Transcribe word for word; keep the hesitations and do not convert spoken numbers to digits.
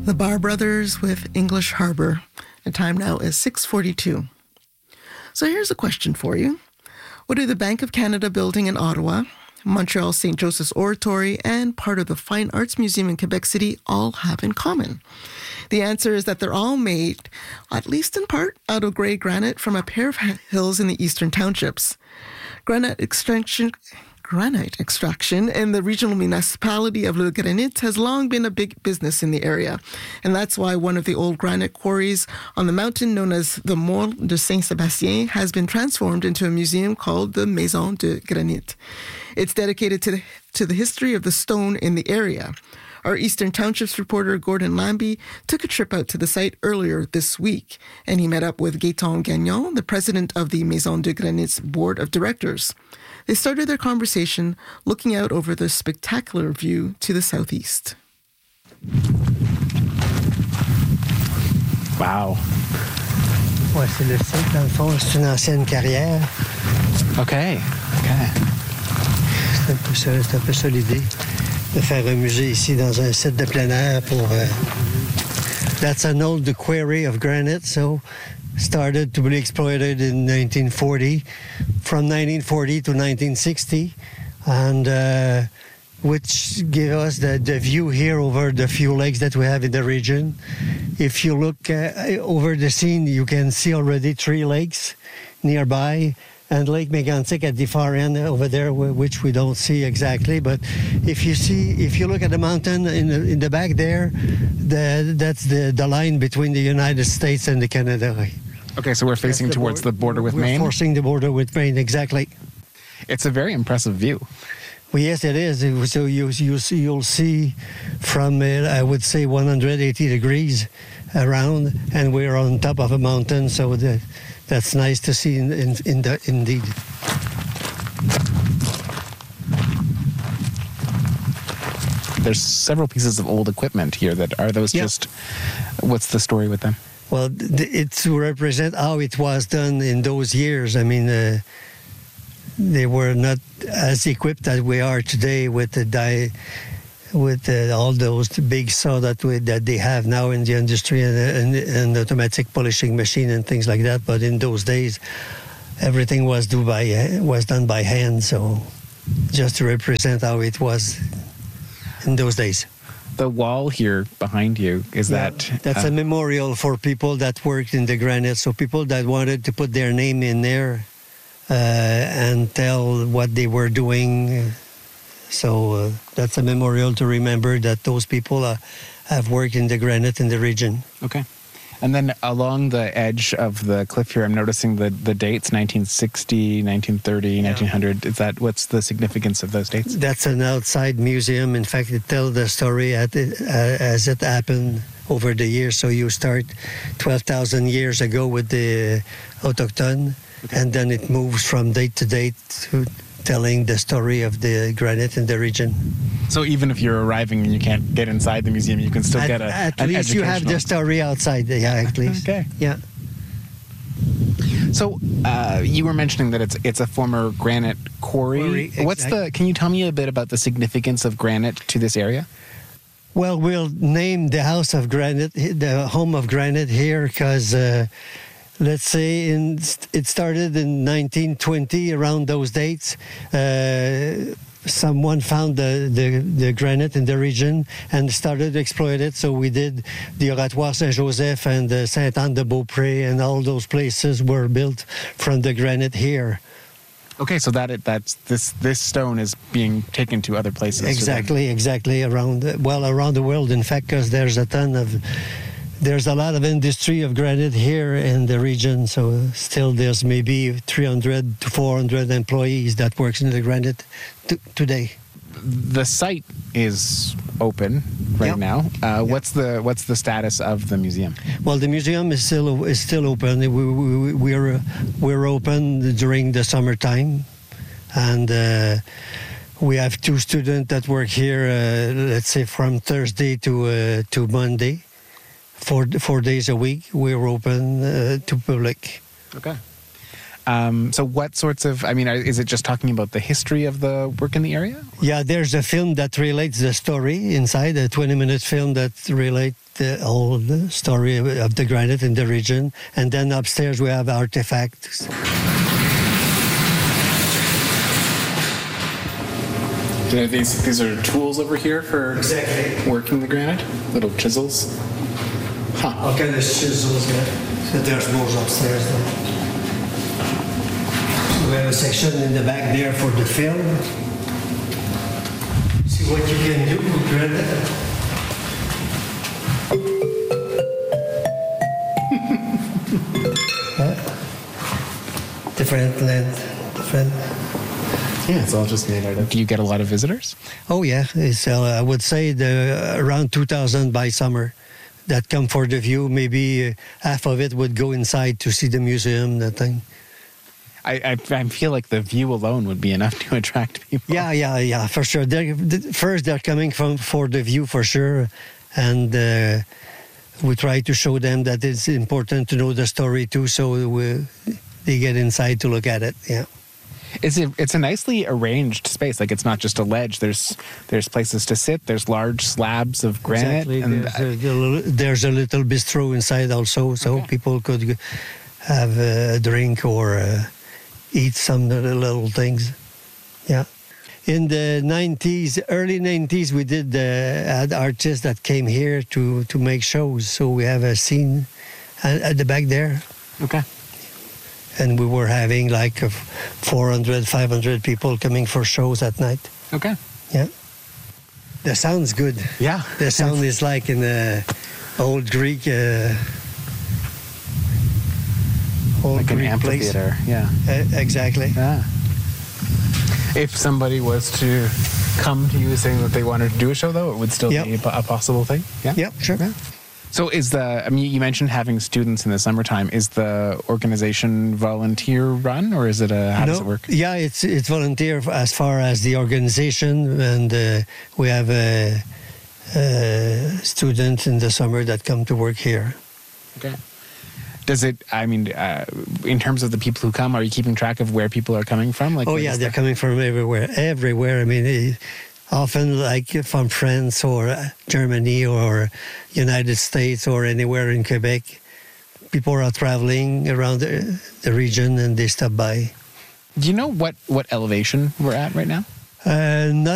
The Bar Brothers with English Harbor. The time now is six forty-two. So here's a question for you. What do the Bank of Canada building in Ottawa, Montreal Saint Joseph's Oratory, and part of the Fine Arts Museum in Quebec City all have in common? The answer is that they're all made, at least in part, out of grey granite from a pair of hills in the eastern townships. Granite extraction... Granite extraction in the regional municipality of Le Granit has long been a big business in the area. And that's why one of the old granite quarries on the mountain known as the Morne de Saint-Sébastien has been transformed into a museum called the Maison de Granit. It's dedicated to the, to the history of the stone in the area. Our Eastern Townships reporter Gordon Lambie took a trip out to the site earlier this week, and he met up with Gaëtan Gagnon, the president of the Maison de Granit's board of directors. They started their conversation looking out over the spectacular view to the southeast. Wow. Ouais, c'est le site, dans le fond, c'est une ancienne carrière. Okay, okay. C'est un peu ça, c'est un peu ça l'idée, de faire un musée ici dans un site de plein air pour... Uh, that's an old quarry of granite, so... started to be exploited in nineteen forty, from nineteen forty to nineteen sixty, and uh, which gave us the, the view here over the few lakes that we have in the region. If you look uh, over the scene, you can see already three lakes nearby, and Lake Mégantic at the far end over there, which we don't see exactly. But if you see, if you look at the mountain in the, in the back there, the, that's the, the line between the United States and the Canada. Okay, so we're facing the towards board, the border with we're Maine? We're forcing the border with Maine, exactly. It's a very impressive view. Well, yes, it is. So you, you see, you'll see from, uh, I would say, one hundred eighty degrees around, and we're on top of a mountain, so the, that's nice to see in, in, in the, indeed. There's several pieces of old equipment here. That are those yep. just, what's the story with them? Well, it's to represent how it was done in those years. I mean, uh, they were not as equipped as we are today with the die, with uh, all those big saw that we, that they have now in the industry, and, and, and automatic polishing machine and things like that. But in those days, everything was do by uh, was done by hand. So, just to represent how it was in those days. The wall here behind you, is yeah, that... That's uh, a memorial for people that worked in the granite, so people that wanted to put their name in there uh, and tell what they were doing. So uh, that's a memorial to remember that those people uh, have worked in the granite in the region. Okay. And then along the edge of the cliff here, I'm noticing the, the dates, nineteen sixty, nineteen thirty, yeah. nineteen hundred. Is that, what's the significance of those dates? That's an outside museum. In fact, it tells the story at it, uh, as it happened over the years. So you start twelve thousand years ago with the autochtone, okay. and then it moves from date to date to telling the story of the granite in the region. So even if you're arriving and you can't get inside the museum, you can still at, get a At an least you have the story outside, yeah, at least. Okay. Yeah. So uh, you were mentioning that it's it's a former granite quarry. quarry exactly. What's the? Can you tell me a bit about the significance of granite to this area? Well, we'll name the House of Granite, the home of granite here, because uh, let's say in, it started in nineteen twenty, around those dates. Uh, someone found the, the, the granite in the region and started to exploit it. So we did the Oratoire Saint-Joseph and the Sainte-Anne-de-Beaupré, and all those places were built from the granite here. Okay, so that it, that's this this stone is being taken to other places. Exactly, exactly around well around the world. In fact, because there's a ton of there's a lot of industry of granite here in the region. So still, there's maybe three hundred to four hundred employees that works in the granite t- today. The site is open right yep. now. Uh, yep. What's the what's the status of the museum? Well, the museum is still is still open. We, we, we're we're open during the summertime, and uh, we have two students that work here. Uh, let's say from Thursday to uh, to Monday, four four days a week. We're open uh, to public. Okay. Um, so what sorts of, I mean, are, is it just talking about the history of the work in the area? Yeah, there's a film that relates the story inside, a twenty-minute film that relates the whole story of, of the granite in the region. And then upstairs we have artifacts. Yeah, these these are tools over here for Exactly. working the granite? Little chisels? Huh. All kind of chisels there. So there's more upstairs there. We have a section in the back there for the film. See what you can do with granite. Huh? Different land, different. Yeah, it's all just made out of. Do you get a lot of visitors? Oh yeah, it's, uh, I would say the around two thousand by summer that come for the view. Maybe uh, half of it would go inside to see the museum, that thing. I, I, I feel like the view alone would be enough to attract people. Yeah, yeah, yeah, for sure. They're, th- first, they're coming from for the view for sure, and uh, we try to show them that it's important to know the story too, so we, they get inside to look at it. Yeah. It's a, it's a nicely arranged space. Like, it's not just a ledge. There's there's places to sit. There's large slabs of granite. Exactly. And There's, a, little- there's a little bistro inside also, so Okay. people could have a drink or uh, eat some little things. Yeah. In the nineties, early nineties, we did uh, had artists that came here to, to make shows. So we have a scene at, at the back there. okay. And we were having like uh, four hundred, five hundred people coming for shows at night. Okay. Yeah. The sound's good. Yeah. The sound is like in the old Greek, uh, old Like an Greek place. amphitheater. Yeah. Uh, exactly. Yeah. If somebody was to come to you saying that they wanted to do a show, though, it would still Yep. be a, a possible thing. Yeah. Yep, sure. So is the, I mean, you mentioned having students in the summertime. Is the organization volunteer run, or is it a, how does it work? Yeah, it's it's volunteer as far as the organization, and uh, we have a, a student in the summer that come to work here. Okay. Does it, I mean, uh, in terms of the people who come, are you keeping track of where people are coming from? Like, Oh where yeah, is they're the- coming from everywhere, everywhere. I mean, eh, often like from France or uh, Germany or United States or anywhere in Quebec. People are traveling around the, the region and they stop by. Do you know what, what elevation we're at right now? Uh, not